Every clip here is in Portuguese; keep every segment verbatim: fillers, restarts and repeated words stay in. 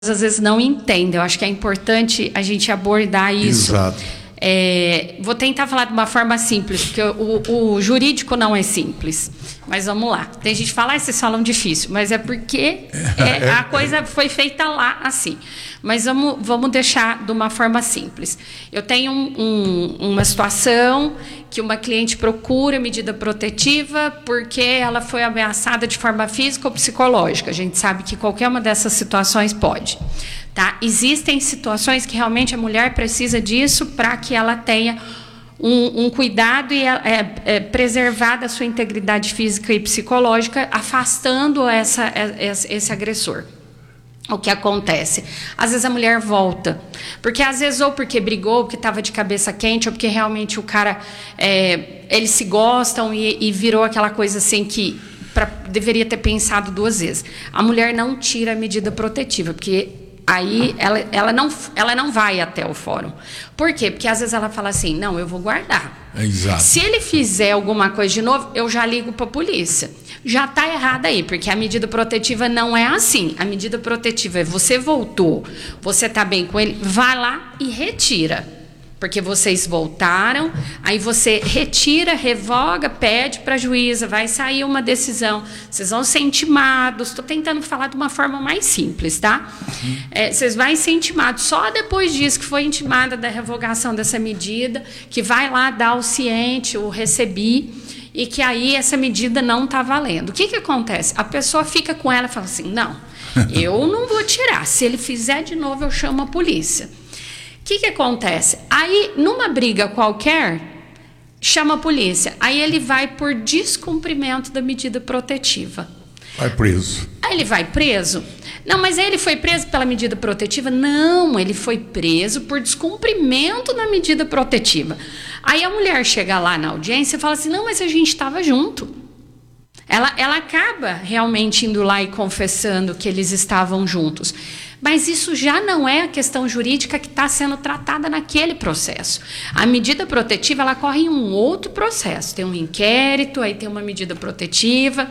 às vezes não entendem. Eu acho que é importante a gente abordar isso. Exato. É, vou tentar falar de uma forma simples, porque o, o jurídico não é simples. Mas vamos lá. Tem gente que fala, ah, vocês falam difícil, mas é porque é, a coisa foi feita lá assim. Mas vamos, vamos deixar de uma forma simples. Eu tenho um, um, uma situação que uma cliente procura medida protetiva porque ela foi ameaçada de forma física ou psicológica. A gente sabe que qualquer uma dessas situações pode. Tá? Existem situações que realmente a mulher precisa disso para que ela tenha um, um cuidado e é, é, preservar da sua integridade física e psicológica, afastando essa, essa, esse agressor. O que acontece? Às vezes a mulher volta, porque às vezes ou porque brigou, ou porque estava de cabeça quente, ou porque realmente o cara, é, eles se gostam e, e virou aquela coisa assim que pra, deveria ter pensado duas vezes. A mulher não tira a medida protetiva, porque aí ela, ela, não, ela não vai até o fórum. Por quê? Porque às vezes ela fala assim, não, eu vou guardar. Exato. Se ele fizer alguma coisa de novo, eu já ligo para a polícia. Já está errado aí, porque a medida protetiva não é assim. A medida protetiva é você voltou, você está bem com ele, vai lá e retira. Porque vocês voltaram, aí você retira, revoga, pede para a juíza, vai sair uma decisão, vocês vão ser intimados. Estou tentando falar de uma forma mais simples, tá? Uhum. É, vocês vão ser intimados. Só depois disso que foi intimada da revogação dessa medida, que vai lá dar o ciente, o recebi, e que aí essa medida não está valendo. O que, que acontece? A pessoa fica com ela e fala assim, não, eu não vou tirar. Se ele fizer de novo, eu chamo a polícia. O que, que acontece? Aí, numa briga qualquer, chama a polícia. Aí ele vai por descumprimento da medida protetiva. Vai preso. Aí ele vai preso? Não, mas aí ele foi preso pela medida protetiva? Não, ele foi preso por descumprimento da medida protetiva. Aí a mulher chega lá na audiência e fala assim, não, mas a gente estava junto. Ela, ela acaba realmente indo lá e confessando que eles estavam juntos. Mas isso já não é a questão jurídica que está sendo tratada naquele processo. A medida protetiva, ela corre em um outro processo. Tem um inquérito, aí tem uma medida protetiva.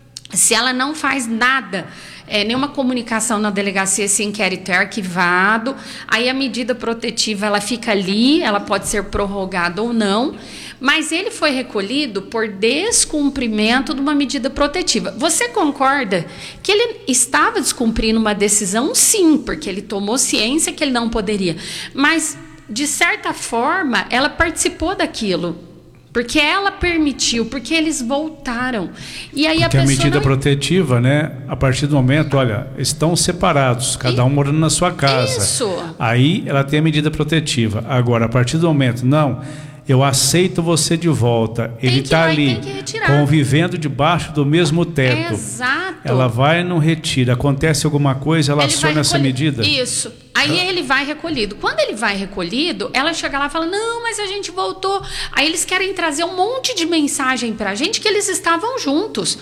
Se ela não faz nada, é, nenhuma comunicação na delegacia, esse inquérito é arquivado, aí a medida protetiva ela fica ali, ela pode ser prorrogada ou não, mas ele foi recolhido por descumprimento de uma medida protetiva. Você concorda que ele estava descumprindo uma decisão? Sim, porque ele tomou ciência que ele não poderia, mas de certa forma ela participou daquilo. Porque ela permitiu, porque eles voltaram. E aí porque a pessoa. a medida não... protetiva, né? A partir do momento, olha, estão separados, cada um morando na sua casa. Isso. Aí ela tem a medida protetiva. Agora, a partir do momento, não, eu aceito você de volta. Tem Ele está ali, convivendo debaixo do mesmo teto. Exato. Ela vai e não retira. Acontece alguma coisa, ela ele aciona essa medida? Isso. Aí ele vai recolhido. Quando ele vai recolhido, ela chega lá e fala, não, mas a gente voltou. Aí eles querem trazer um monte de mensagem pra gente que eles estavam juntos.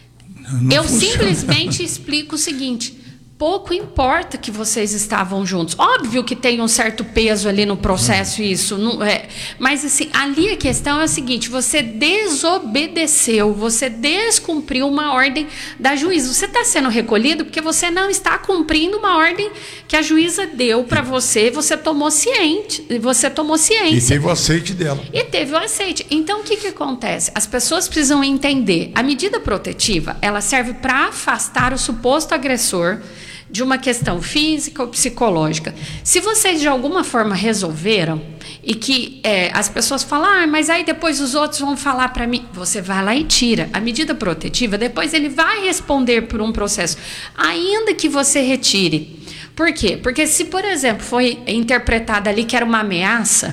Não Eu funciona. simplesmente explico o seguinte, pouco importa que vocês estavam juntos. Óbvio que tem um certo peso ali no processo, isso. Não é, mas assim, ali a questão é a seguinte, você desobedeceu, você descumpriu uma ordem da juíza. Você está sendo recolhido porque você não está cumprindo uma ordem que a juíza deu para você, você tomou ciente, você tomou ciência. E teve o aceite dela. E teve o aceite. Então, o que, que acontece? As pessoas precisam entender, a medida protetiva, ela serve para afastar o suposto agressor de uma questão física ou psicológica. Se vocês de alguma forma resolveram e que é, as pessoas falam, ah, mas aí depois os outros vão falar para mim, você vai lá e tira. A medida protetiva, depois ele vai responder por um processo, ainda que você retire. Por quê? Porque se, por exemplo, foi interpretada ali que era uma ameaça,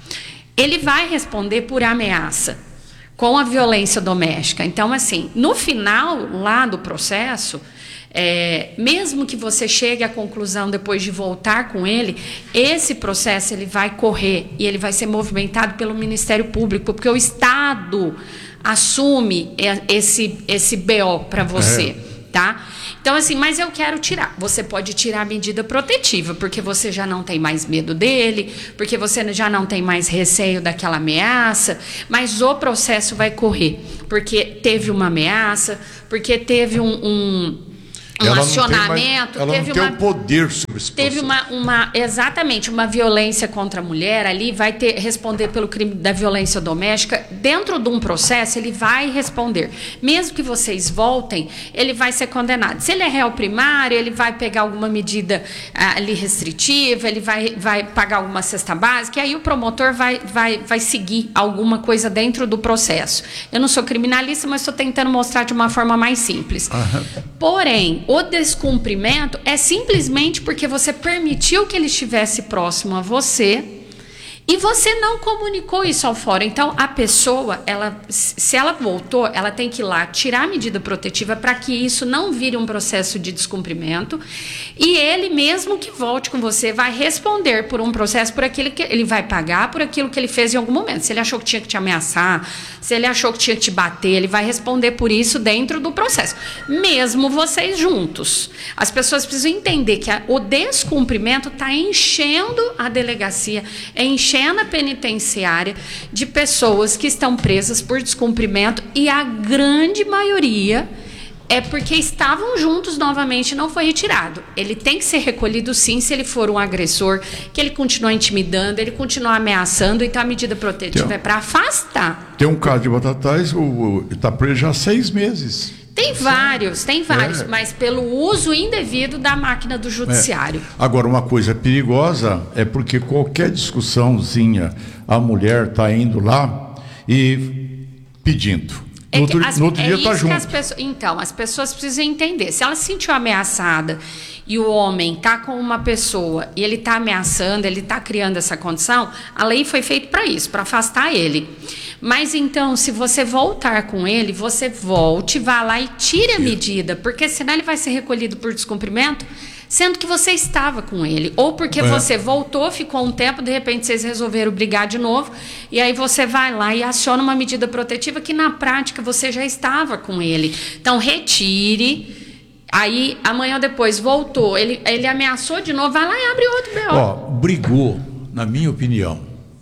ele vai responder por ameaça com a violência doméstica. Então, assim, no final lá do processo, É, mesmo que você chegue à conclusão depois de voltar com ele, esse processo ele vai correr e ele vai ser movimentado pelo Ministério Público, porque o Estado assume esse, esse B O para você, é. tá? Então, assim, mas eu quero tirar. Você pode tirar a medida protetiva, porque você já não tem mais medo dele, porque você já não tem mais receio daquela ameaça, mas o processo vai correr, porque teve uma ameaça, porque teve um... um um ela acionamento, não tem, mais, ela teve não tem uma, o poder sobre esse teve uma, uma exatamente uma violência contra a mulher ali, vai ter responder pelo crime da violência doméstica dentro de um processo, ele vai responder, mesmo que vocês voltem, ele vai ser condenado. Se ele é réu primário, ele vai pegar alguma medida ah, ali restritiva, ele vai, vai pagar alguma cesta básica, e aí o promotor vai, vai, vai seguir alguma coisa dentro do processo. Eu não sou criminalista, mas estou tentando mostrar de uma forma mais simples. Aham. Porém, o descumprimento é simplesmente porque você permitiu que ele estivesse próximo a você e você não comunicou isso ao fora. Então, a pessoa, ela, se ela voltou, ela tem que ir lá tirar a medida protetiva para que isso não vire um processo de descumprimento. E ele, mesmo que volte com você, vai responder por um processo, por aquilo que ele vai pagar, por aquilo que ele fez em algum momento. Se ele achou que tinha que te ameaçar, se ele achou que tinha que te bater, ele vai responder por isso dentro do processo. Mesmo vocês juntos. As pessoas precisam entender que a, o descumprimento está enchendo a delegacia, é enchendo a penitenciária de pessoas que estão presas por descumprimento, e a grande maioria é porque estavam juntos novamente e não foi retirado. Ele tem que ser recolhido sim, se ele for um agressor, que ele continua intimidando, ele continua ameaçando, então a medida protetiva tem, é para afastar. Tem um caso de Batatais, está preso já há seis meses. Tem vários, tem vários, é. mas pelo uso indevido da máquina do judiciário. É. Agora, uma coisa perigosa é porque qualquer discussãozinha, a mulher está indo lá e pedindo. É no outro, as, no outro é dia está junto. As pessoas, então, as pessoas precisam entender. Se ela se sentiu ameaçada e o homem está com uma pessoa e ele está ameaçando, ele está criando essa condição, a lei foi feita para isso, para afastar ele. Mas então, se você voltar com ele, você volte, vá lá e tire a medida, porque senão ele vai ser recolhido por descumprimento, sendo que você estava com ele. Ou porque é. você voltou, ficou um tempo, de repente vocês resolveram brigar de novo, e aí você vai lá e aciona uma medida protetiva que na prática você já estava com ele. Então, retire. Aí, amanhã ou depois, voltou, ele, ele ameaçou de novo, vai lá e abre outro B O. Ó, brigou, na minha opinião,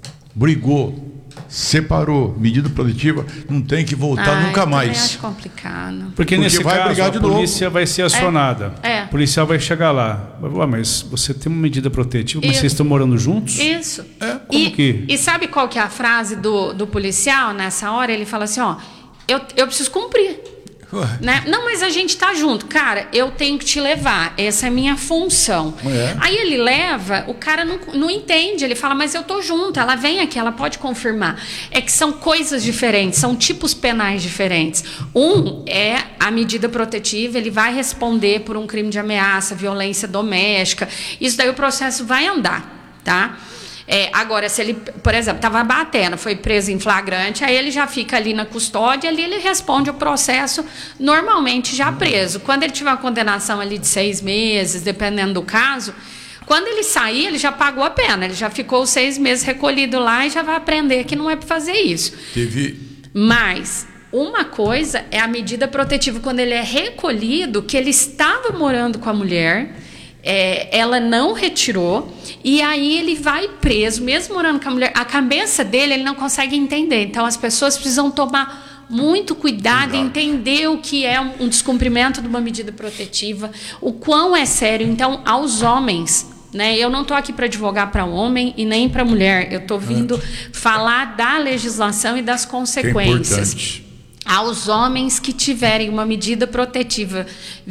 brigou, separou, medida protetiva, não tem que voltar Ai, nunca mais. Eu acho complicado. Porque, Porque nesse vai caso, brigar de a polícia novo. vai ser acionada. É, é. O policial vai chegar lá. Ah, mas você tem uma medida protetiva, mas Isso. vocês estão morando juntos? Isso. É, como e, que... e sabe qual que é a frase do, do policial nessa hora? Ele fala assim, ó, eu, eu preciso cumprir. Né? Não, mas a gente tá junto. Cara, eu tenho que te levar. Essa é a minha função. É. Aí ele leva, o cara não, não entende. Ele fala, mas eu tô junto. Ela vem aqui, ela pode confirmar. É que são coisas diferentes, são tipos penais diferentes. Um é a medida protetiva, ele vai responder por um crime de ameaça, violência doméstica. Isso daí o processo vai andar, tá? É, agora, se ele, por exemplo, estava batendo, foi preso em flagrante, aí ele já fica ali na custódia, ali ele responde o processo normalmente já preso. Quando ele tiver uma condenação ali de seis meses, dependendo do caso, quando ele sair, ele já pagou a pena, ele já ficou seis meses recolhido lá e já vai aprender que não é para fazer isso. Teve... Mas... uma coisa é a medida protetiva quando ele é recolhido, que ele estava morando com a mulher, é, ela não retirou, e aí ele vai preso, mesmo morando com a mulher. A cabeça dele, ele não consegue entender. Então, as pessoas precisam tomar muito cuidado e entender o que é um, um descumprimento de uma medida protetiva, o quão é sério. Então, aos homens... Né? Eu não estou aqui para advogar para homem e nem para mulher. Eu estou vindo é. falar da legislação e das consequências. É aos homens que tiverem uma medida protetiva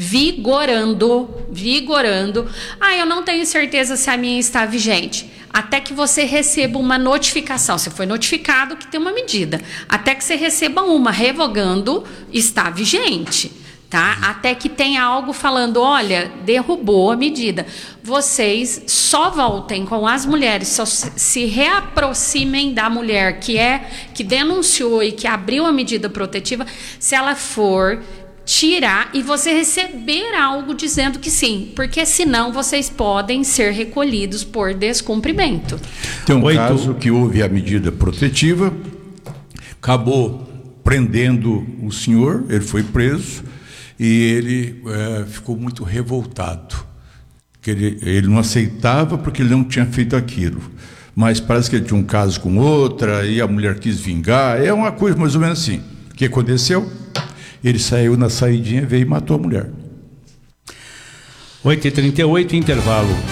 vigorando, vigorando, ah, eu não tenho certeza se a minha está vigente. Até que você receba uma notificação. Você foi notificado que tem uma medida. Até que você receba uma revogando, está vigente. Tá? Até que tenha algo falando, olha, derrubou a medida. Vocês só voltem com as mulheres, só se reaproximem da mulher que é que denunciou e que abriu a medida protetiva, se ela for tirar e você receber algo dizendo que sim, porque senão vocês podem ser recolhidos por descumprimento. Tem um Oito. caso que houve a medida protetiva, acabou prendendo o senhor, ele foi preso. E ele é, ficou muito revoltado, que ele, ele não aceitava porque ele não tinha feito aquilo, mas parece que ele tinha um caso com outra e a mulher quis vingar, é uma coisa mais ou menos assim. O que aconteceu? Ele saiu na saidinha, veio e matou a mulher. oito e trinta e oito, intervalo.